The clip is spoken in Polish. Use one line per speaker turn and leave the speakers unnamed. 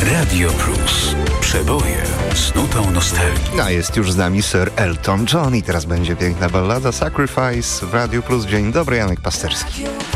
Radio Plus. Przeboje z nutą nostalgii.
No, jest już z nami Sir Elton John i teraz będzie piękna ballada Sacrifice w Radio Plus. Dzień dobry, Janek Pasterski.